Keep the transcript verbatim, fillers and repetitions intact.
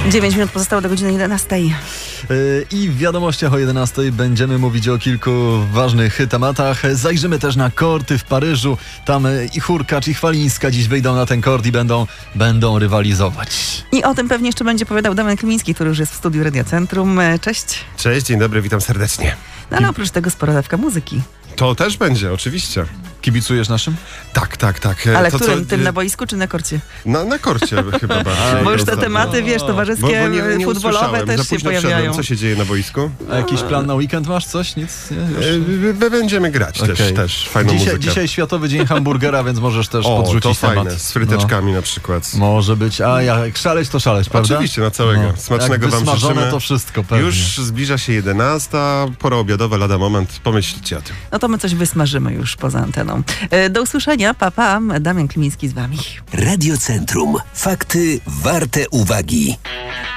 dziewięć minut pozostało do godziny jedenastej. I w wiadomościach o jedenastej będziemy mówić o kilku ważnych tematach. Zajrzymy też na korty w Paryżu. Tam i Hurkacz, i Chwalińska dziś wyjdą na ten kort i będą, będą rywalizować. I o tym pewnie jeszcze będzie opowiadał Damian Kliński, który już jest w studiu Radia Centrum. Cześć. Cześć, dzień dobry, witam serdecznie. No ale oprócz tego spora dawka muzyki. To też będzie, oczywiście. Kibicujesz naszym? Tak, tak, tak. Ale to, którym? co, Tym na boisku czy na korcie? Na, na korcie chyba bardziej. Bo już te tematy, wiesz, towarzyskie, bo, bo nie, nie futbolowe też Za się późno pojawiają. wszedłem. Co się dzieje na boisku? A jakiś plan na weekend masz? Coś? Nic? Nie? Już? E, Będziemy grać Okay. też, też fajną dzisiaj, muzykę. dzisiaj Światowy Dzień Hamburgera, więc możesz też o, podrzucić to fajne, temat. z fryteczkami no. na przykład. Może być, a jak szaleć, to szaleć, prawda? Oczywiście, na całego. No. Smacznego wam życzymy. To wszystko pewnie. Już zbliża się jedenasta, pora obiadowa, lada moment, pomyślcie o tym. No to my coś wysmażymy już poza anteną. Do usłyszenia, pa, pa. Damian Kliński z wami. Radio Centrum. Fakty warte uwagi.